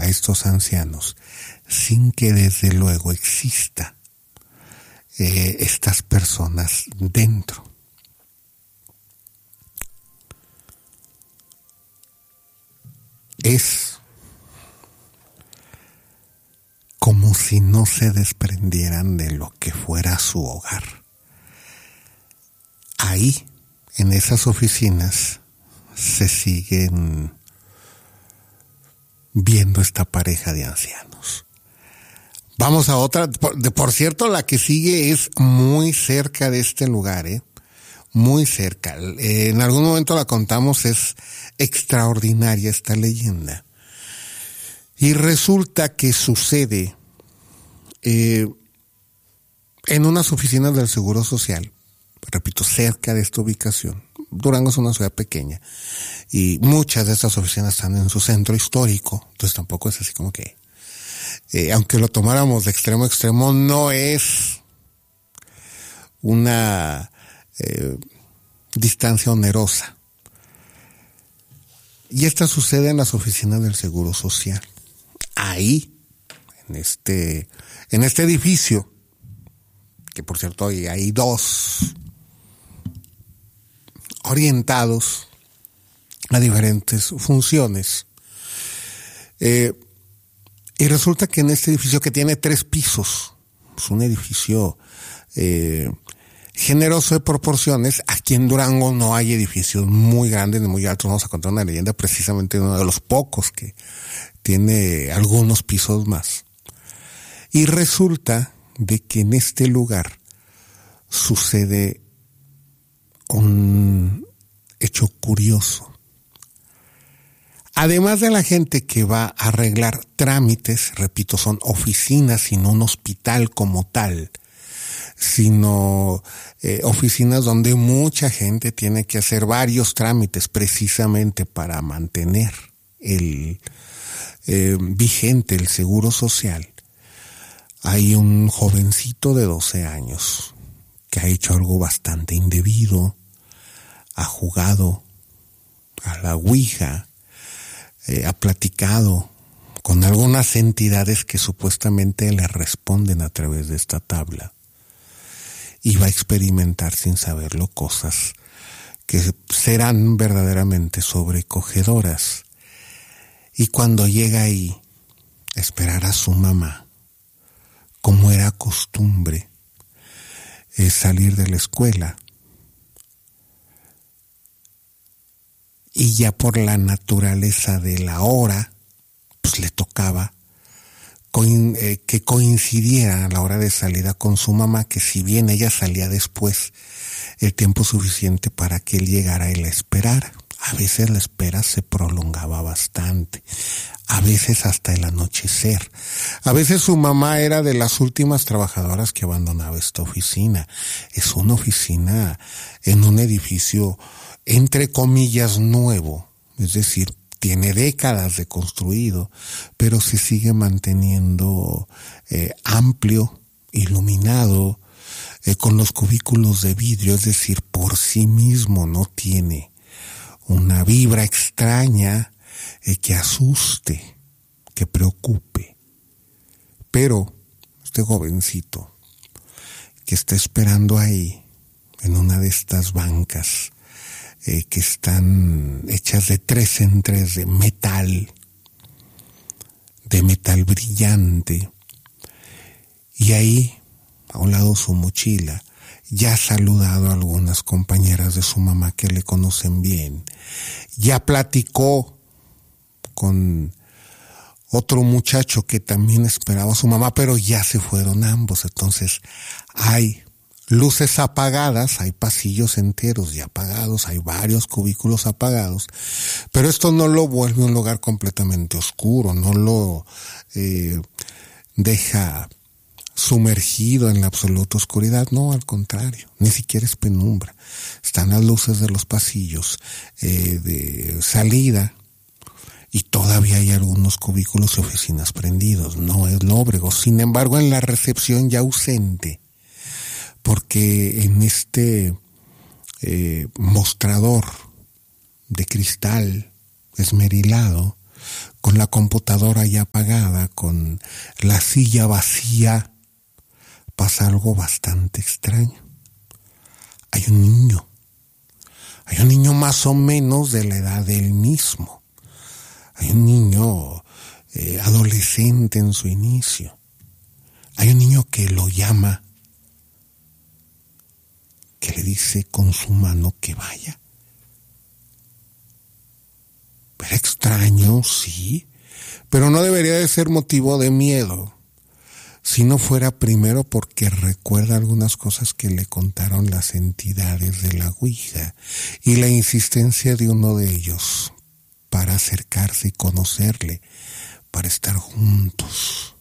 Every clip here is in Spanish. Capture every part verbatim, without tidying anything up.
a estos ancianos sin que desde luego exista eh, estas personas dentro. Es como si no se desprendieran de lo que fuera su hogar. Ahí, en esas oficinas, se siguen viendo esta pareja de ancianos. Vamos a otra. Por, de, por cierto, la que sigue es muy cerca de este lugar, ¿eh? Muy cerca. Eh, en algún momento la contamos, es extraordinaria esta leyenda. Y resulta que sucede eh, en unas oficinas del Seguro Social, repito, cerca de esta ubicación. Durango es una ciudad pequeña y muchas de estas oficinas están en su centro histórico, entonces tampoco es así como que, eh, aunque lo tomáramos de extremo a extremo, no es una eh, distancia onerosa. Y esta sucede en las oficinas del Seguro Social. Ahí, en este, en este edificio, que por cierto hay, hay dos orientados a diferentes funciones. Eh, y resulta que en este edificio, que tiene tres pisos, es un edificio eh, generoso de proporciones. Aquí en Durango no hay edificios muy grandes ni muy altos. Vamos a contar una leyenda precisamente de uno de los pocos que tiene algunos pisos más. Y resulta de que en este lugar sucede un hecho curioso. Además de la gente que va a arreglar trámites, repito, son oficinas y no un hospital como tal, sino eh, oficinas donde mucha gente tiene que hacer varios trámites precisamente para mantener el eh, vigente el seguro social. Hay un jovencito de doce años que ha hecho algo bastante indebido, ha jugado a la ouija, eh, ha platicado con algunas entidades que supuestamente le responden a través de esta tabla, y va a experimentar sin saberlo cosas que serán verdaderamente sobrecogedoras. Y cuando llega ahí, esperar a su mamá, como era costumbre, es salir de la escuela. Y ya por la naturaleza de la hora, pues le tocaba coin, eh, que coincidiera a la hora de salida con su mamá, que si bien ella salía después, el tiempo suficiente para que él llegara y la esperara. A veces la espera se prolongaba bastante, a veces hasta el anochecer. A veces su mamá era de las últimas trabajadoras que abandonaba esta oficina. Es una oficina en un edificio, entre comillas, nuevo, es decir, tiene décadas de construido, pero se sigue manteniendo eh, amplio, iluminado, eh, con los cubículos de vidrio, es decir, por sí mismo no tiene una vibra extraña eh, que asuste, que preocupe. Pero este jovencito que está esperando ahí, en una de estas bancas eh, que están hechas de tres en tres, de metal, de metal brillante, y ahí, a un lado su mochila, ya ha saludado a algunas compañeras de su mamá que le conocen bien, ya platicó con otro muchacho que también esperaba a su mamá, pero ya se fueron ambos. Entonces hay luces apagadas, hay pasillos enteros ya apagados, hay varios cubículos apagados, pero esto no lo vuelve un lugar completamente oscuro, no lo eh, deja sumergido en la absoluta oscuridad, no, al contrario, ni siquiera es penumbra. Están las luces de los pasillos eh, de salida, y todavía hay algunos cubículos y oficinas prendidos, no es lóbrego. Sin embargo, en la recepción ya ausente, porque en este eh, mostrador de cristal esmerilado con la computadora ya apagada, con la silla vacía, pasa algo bastante extraño. Hay un niño, hay un niño más o menos de la edad del mismo. Hay un niño eh, adolescente en su inicio. Hay un niño que lo llama, que le dice con su mano que vaya. Era extraño, sí, pero no debería de ser motivo de miedo, si no fuera primero porque recuerda algunas cosas que le contaron las entidades de la Ouija y la insistencia de uno de ellos para acercarse y conocerle, para estar juntos.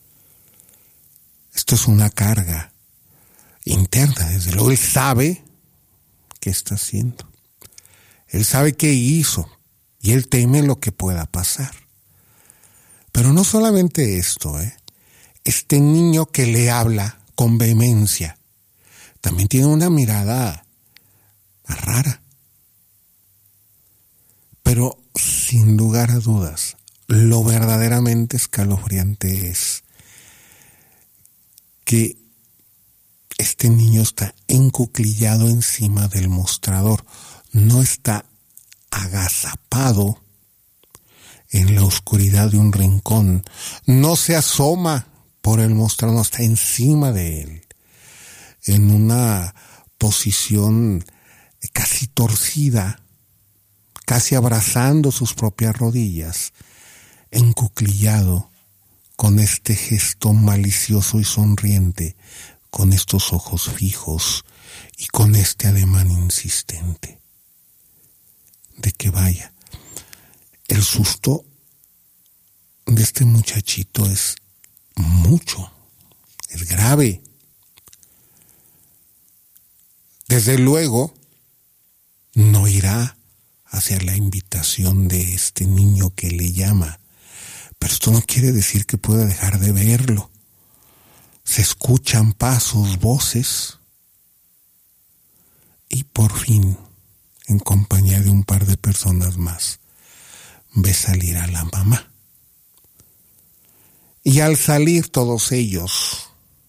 Esto es una carga interna, desde luego. Él sabe qué está haciendo, él sabe qué hizo, y él teme lo que pueda pasar. Pero no solamente esto, ¿eh? Este niño que le habla con vehemencia también tiene una mirada rara. Pero sin lugar a dudas, lo verdaderamente escalofriante es que este niño está encuclillado encima del mostrador, no está agazapado en la oscuridad de un rincón, no se asoma por el mostrador, no, está encima de él, en una posición casi torcida, casi abrazando sus propias rodillas, encuclillado, con este gesto malicioso y sonriente, con estos ojos fijos y con este ademán insistente de que vaya. El susto de este muchachito es mucho, es grave. Desde luego, no irá hacia la invitación de este niño que le llama, pero esto no quiere decir que pueda dejar de verlo. Se escuchan pasos, voces, y por fin, en compañía de un par de personas más, ve salir a la mamá. Y al salir todos ellos,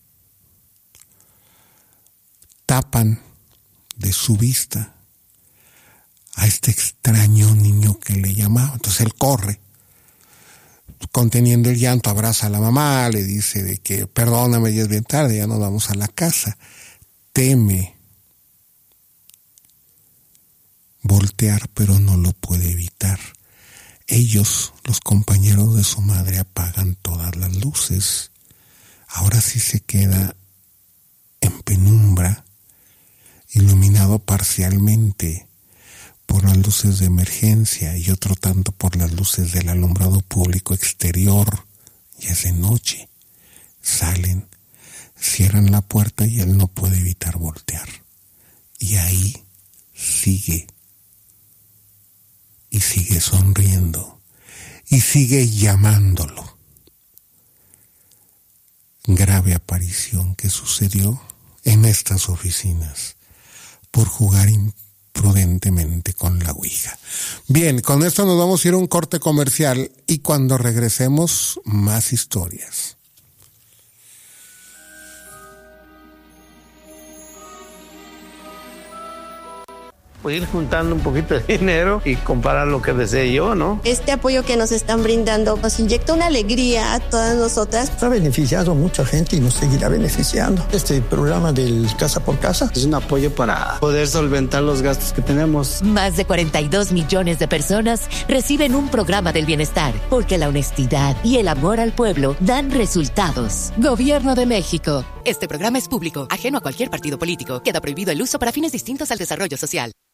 tapan de su vista a este extraño niño que le llamaba. Entonces él corre, conteniendo el llanto, abraza a la mamá, le dice de que perdóname, ya es bien tarde, ya nos vamos a la casa. Teme voltear, pero no lo puede evitar. Ellos, los compañeros de su madre, apagan todas las luces. Ahora sí se queda en penumbra, iluminado parcialmente por las luces de emergencia y otro tanto por las luces del alumbrado público exterior. Ya es de noche. Salen, cierran la puerta y él no puede evitar voltear. Y ahí sigue. Y sigue sonriendo. Y sigue llamándolo. Grave aparición que sucedió en estas oficinas por jugar imprudentemente con la Ouija. Bien, con esto nos vamos a ir a un corte comercial y cuando regresemos, más historias. Pues ir juntando un poquito de dinero y comprar lo que desee yo, ¿no? Este apoyo que nos están brindando nos inyecta una alegría a todas nosotras. Ha beneficiado a mucha gente y nos seguirá beneficiando. Este programa del Casa por Casa es un apoyo para poder solventar los gastos que tenemos. Más de cuarenta y dos millones de personas reciben un programa del bienestar, porque la honestidad y el amor al pueblo dan resultados. Gobierno de México. Este programa es público, ajeno a cualquier partido político. Queda prohibido el uso para fines distintos al desarrollo social.